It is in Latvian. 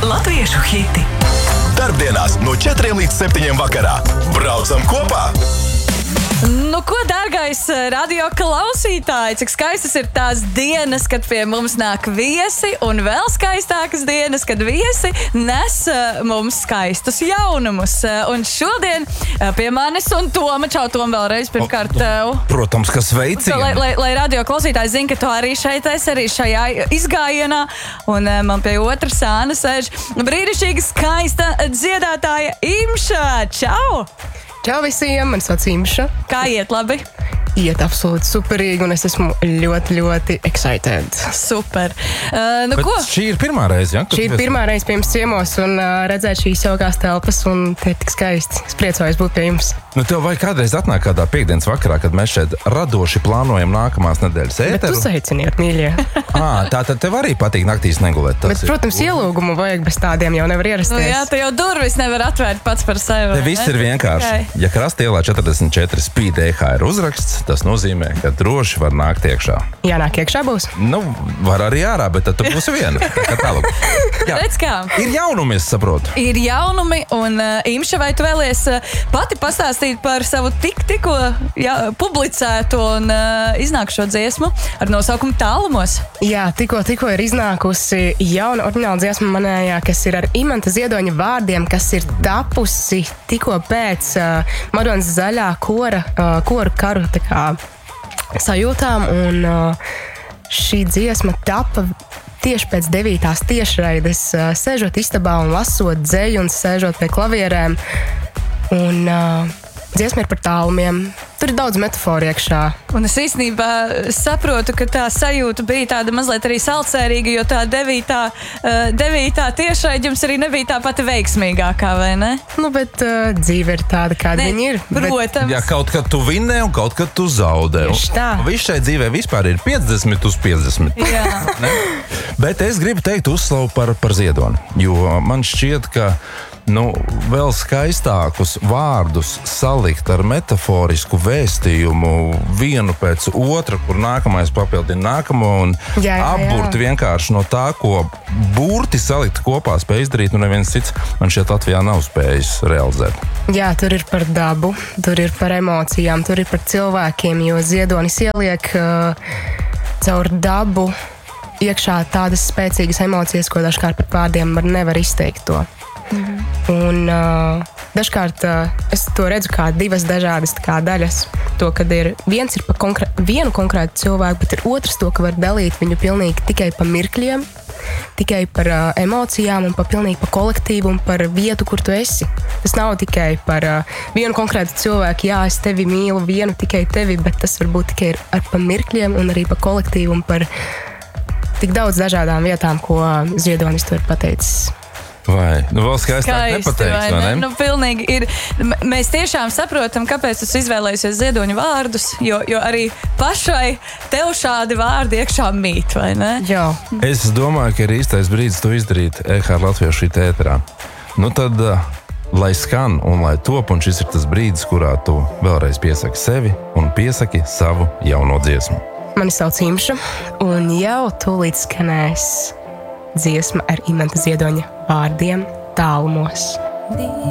latviešu hiti. Darbdienās no 4 līdz 7 vakarā. Braucam kopā! Nu, ko, dārgais radio klausītāji, cik skaistas ir tās dienas, kad pie mums nāk viesi, un vēl skaistākas dienas, kad viesi nes mums skaistus jaunumus. Un šodien pie manis un Toma, čau Tom vēlreiz pirmkārt tev. Protams, ka sveicieni. Lai radio klausītāji zina, ka tu arī šeit esi, arī šajā izgājienā, un man pie otra sāna sēž brīnišķīga skaista dziedātāja Imša. Čau! Čau visiem, man sauc Imša. Kā iet, labi? Iet absolūti superīgi, un es esmu ļoti, ļoti excited. Super. Bet Ko? šī ir pirmā reize, ja? Šī ir pirmā reize pie jums ciemos, un redzēt šīs jaukās telpas, un tie tik skaisti. Es priecājos būt pie jums. Nu, tev vajag kādreiz atnāk kādā piekdienas vakarā, kad mēs šeit radoši plānojam nākamās nedēļas Bet ēteru. uzsaiciniet, mīļie. Tātad tev arī patīk naktīs negulēt. Bet, protams, ielūgumu vajag, bez tādiem jau nevar ierasties. Jā, tu jau durvis nevar atvērt pats par sevi. Te viss ir vienkārši. Okay. Ja Krastielā 44 Speed EH ir uzraksts, tas nozīmē, ka droši var nākt iekšā. Jānāk iekšā būs? Nu, var arī ārā, bet tad tu būsi viena. Kā tālāk. Jā. Redz kā? Ir jaunumi, es saprotu. Ir jaunumi, un Imša, vai tu vēlies pati pastāstīt par savu tikko publicēto un iznākušo dziesmu ar nosaukumu Tālumos? Jā, tikko ir iznākusi jauna oriģināla dziesma manējā, kas ir ar Imanta Ziedoņa vārdiem, kas ir tapusi tikko pēc Madonas zaļā koru karu tā kā sajūtām, un šī dziesma tapa tieši pēc 9. tiešraides, sēžot istabā un lasot dzeju un sēžot pie klavierēm, un dziesma ir par tālumiem. Tur ir daudz metaforu iekšā. Un es īstenībā saprotu, ka tā sajūta bija tāda mazliet arī salcērīga, jo tā 9. tiešraide jums arī nebija tā pati veiksmīgākā, vai ne? Nu, bet dzīve ir tāda, kāda viņa ir. Protams. Jā, kaut kad tu vinnē un kaut kad tu zaudē. Tieši tā. Viss šai dzīvē vispār ir 50/50. Jā. Bet es gribu teikt uzslavu par Ziedoni, jo man šķiet, ka vēl skaistākus vārdus salikt ar metaforisku vēstījumu vienu pēc otra, kur nākamais papildina nākamo un apburt vienkārši no tā, ko burti salikt kopā spēj izdarīt, neviens cits man šeit Latvijā nav spējis realizēt. Jā, tur ir par dabu, tur ir par emocijām, tur ir par cilvēkiem, jo Ziedonis ieliek caur dabu iekšā tādas spēcīgas emocijas, ko dažkārt par vārdiem nevar izteikt to. Un dažkārt es to redzu kā divas dažādas daļas. To, kad viens ir par vienu konkrētu cilvēku, bet ir otrs to, ka var dalīt viņu pilnīgi tikai pa mirkļiem, tikai par emocijām un pilnīgi par kolektīvu un par vietu, kur tu esi. Tas nav tikai par vienu konkrētu cilvēku, jā, es tevi mīlu, vienu tikai tevi, bet tas var būt tikai par mirkļiem un arī par kolektīvu un par tik daudz dažādām vietām, ko Ziedonis to ir pateicis. Vai? Vēl skaistāk nepateiks, vai ne? Pilnīgi ir. Mēs tiešām saprotam, kāpēc tu izvēlējies Ziedoņa vārdus, jo arī pašai tev šādi vārdi iekšā mīt, vai ne? Jā. Es domāju, ka ir īstais brīdis to izdarīt EH Latviešu ēterā. Nu tad, lai skan un lai top, un šis ir tas brīdis, kurā tu vēlreiz piesaki sevi un piesaki savu jauno dziesmu. Mani sauc Imša, un jau tūlīt skanēs dziesma ar Imanta Ziedoņa vārdiem Tālumos.